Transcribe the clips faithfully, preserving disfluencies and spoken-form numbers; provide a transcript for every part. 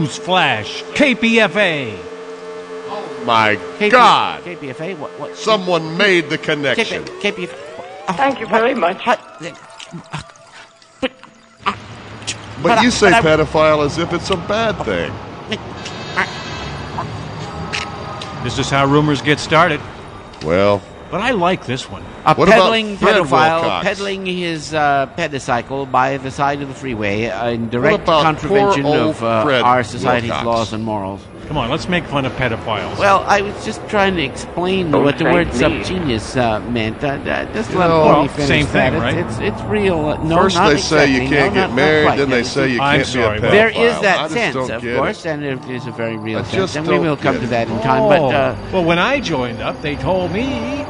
News Flash, K P F A. My K P- God! K P F A? What? what? Someone made the connection. K P F A. Oh, Thank you very much. But, but, But but you I- say but I- pedophile as if it's a bad thing. This is how rumors get started. Well, But I like this one. A What about peddling Fred pedophile Wilcox? peddling his uh, pedicycle by the side of the freeway uh, in direct about contravention poor old of uh, Fred our society's Wilcox? laws and morals. Come on, let's make fun of pedophiles. Well, I was just trying to explain Don't what the thank word me. subgenius uh, meant. Uh, uh, just You let know, me well, finish same that. thing, It's, right? it's, it's real. Uh, no, first not they say you exactly. can't no, get not, not married, quite. then they It's- say you I'm can't sorry, be a pedophile. but- There is I that just sense, don't of get course, it. and it is a very real I sense, just and we don't will come get to it. that in time. Oh, But uh, well, when I joined up, they told me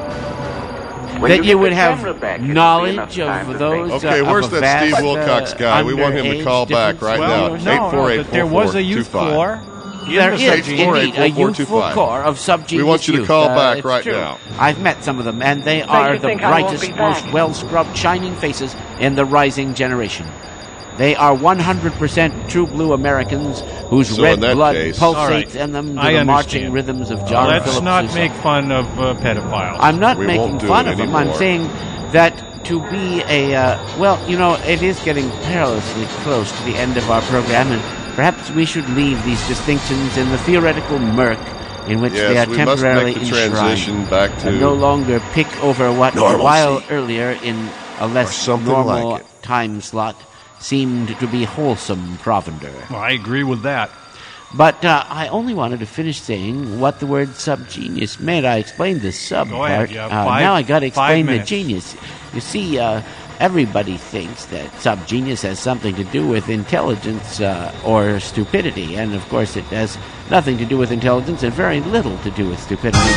When that you you get would the have camera back, it'll be knowledge enough time of to those. think. Okay, uh, where's of a that Steve vast, Wilcox uh, guy? We want him to underage call back difference. right well, now. no, eight four eight but there four was four a two youth five. corps. There in the is subgenius. four eight indeed four a four two youthful five. core of subgenius We want you to youth. call Uh, back it's right true. now. I've met some of them, and they So are you the think I won't brightest, be most back? well-scrubbed, shining faces in the rising generation. They are one hundred percent true blue Americans whose So red in that blood case- pulsates All right. in them to I the understand. marching rhythms of John Let's Philip not Sousa. make fun of uh, pedophiles. I'm not We making won't do fun it of them. I'm anymore. saying that to be a uh, well, you know, it is getting perilously close to the end of our program, and perhaps we should leave these distinctions in the theoretical murk in which they Yes, are we must temporarily make the enshrined, transition back to and no longer pick over what a normalcy. while earlier in a Or less something normal like it. time slot seemed to be wholesome provender. Well, I agree with that. But uh, I only wanted to finish saying what the word subgenius meant. I explained the sub Go ahead, part. you have Uh, five- now I got to five explain the minutes. genius. You see, uh, everybody thinks that subgenius has something to do with intelligence uh, or stupidity, and of course it has nothing to do with intelligence and very little to do with stupidity.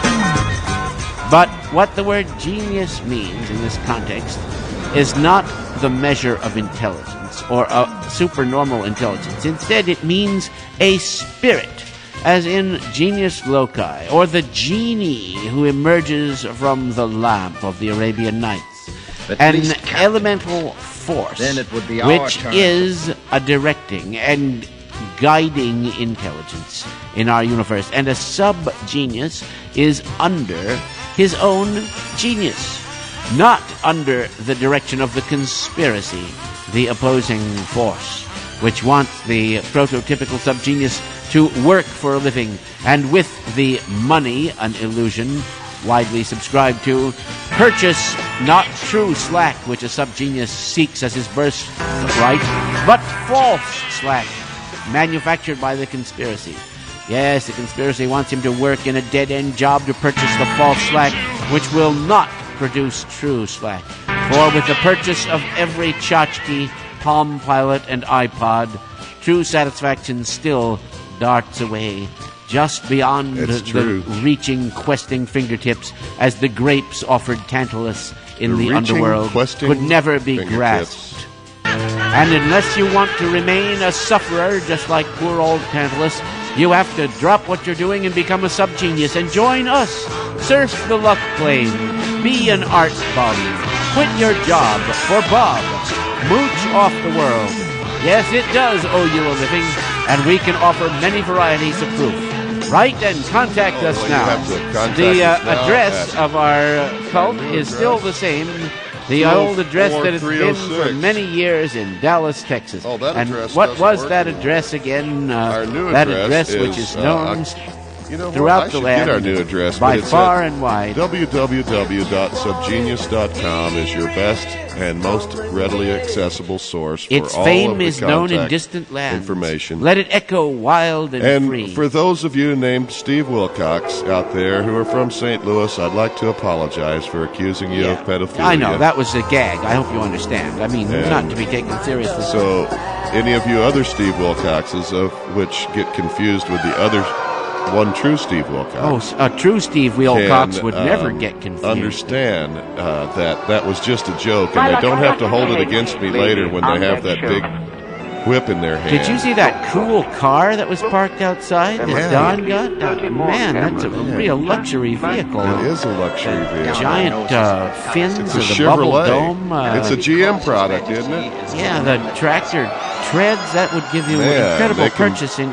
But what the word genius means in this context is not the measure of intelligence or a supernormal intelligence. Instead, it means a spirit, as in genius loci, or the genie who emerges from the lamp of the Arabian Nights. At An least, Captain. elemental force, Then it would be our which turn. is a directing and guiding intelligence in our universe. And a sub-genius is under his own genius, not under the direction of the conspiracy, the opposing force, which wants the prototypical subgenius to work for a living, and with the money, an illusion widely subscribed to, purchase not true slack which a subgenius seeks as his birthright, but false slack, manufactured by the conspiracy. Yes, the conspiracy wants him to work in a dead-end job to purchase the false slack, which will not produce true slack. For with the purchase of every tchotchke, Palm Pilot, and iPod, true satisfaction still darts away, just beyond It's the true. reaching, questing fingertips, as the grapes offered Tantalus in The the, reaching, underworld questing could never be fingertips. grasped. And unless you want to remain a sufferer, just like poor old Tantalus, you have to drop what you're doing and become a subgenius and join us. Surf the luck plane. Be an art bum. Quit your job for Bob. Mooch off the world. Yes, it does owe you a living, and we can offer many varieties of proof. Write and contact Oh, us well, you now. have to contact The uh, us now address at- of our cult is still the same. The old address that has been for many years in Dallas, Texas. Oh, that and address what doesn't was work that anymore. address again? Uh, Our new that address address, which is, is uh, known You know what? throughout I the should land get our new address, by but it's far at and wide. w w w dot subgenius dot com is your best and most readily accessible source for Its all fame of the is known in contact distant lands. information. Let it echo wild and, And free. for those of you named Steve Wilcox out there who are from Saint Louis, I'd like to apologize for accusing you of pedophilia. I know, that was a gag. I hope you understand. I mean, And not to be taken seriously. So, any of you other Steve Wilcoxes, of which get confused with the other one true Steve Wilcox, Oh, s- a true Steve Wilcox can, would never um, get confused. Understand uh, that that was just a joke, and they don't have to hold it against me later when they have that big whip in their hand. Did you see that cool car that was parked outside that Yeah. Don got? Uh, man, that's a real luxury vehicle. It is a luxury vehicle. Giant uh, fins It's a of the bubble Chevrolet. dome. Uh, It's a G M product, isn't it? yeah, the tractor treads. That would give you Man, incredible they can- purchasing